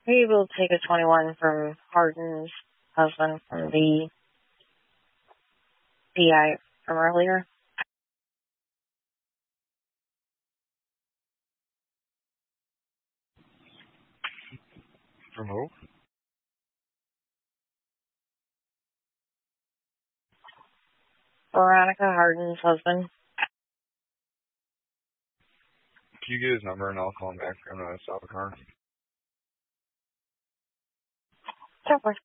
Are you able to take a 21 from Hardin's husband from the PI from earlier? From who? Veronica Hardin's husband. Can you get his number and I'll call him back? I'm going to stop a car. Sure.